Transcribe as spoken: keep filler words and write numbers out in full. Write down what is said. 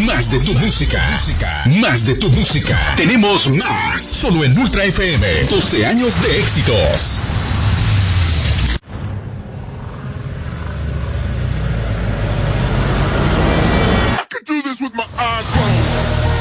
Más de tu música. Más de tu música. Tenemos más. Solo en Ultra F M. doce años de éxitos.